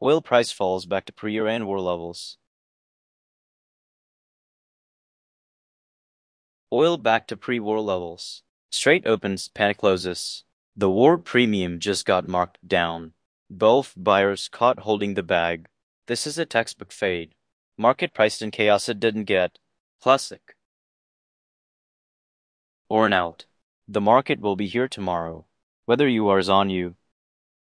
Oil price falls back to pre-Iran war levels. Oil back to pre-war levels. Strait opens, panic closes. The war premium just got marked down. Both buyers caught holding the bag. This is a textbook fade. Market priced in chaos it didn't get. Classic. Or an out. The market will be here tomorrow. Whether you are on you.